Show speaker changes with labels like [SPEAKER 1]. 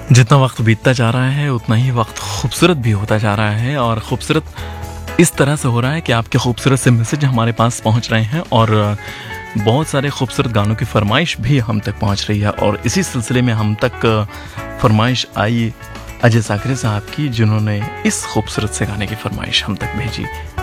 [SPEAKER 1] जितना वक्त बीतता जा रहा है उतना ही वक्त खूबसूरत भी होता जा रहा है और खूबसूरत इस तरह से हो रहा है कि आपके खूबसूरत से मैसेज हमारे पास पहुंच रहे हैं और बहुत सारे खूबसूरत गानों की फरमाइश भी हम तक पहुंच रही है। और इसी सिलसिले में हम तक फरमाइश आई अजय साकरे साहब की, जिन्होंने इस खूबसूरत से गाने की फरमाइश हम तक भेजी।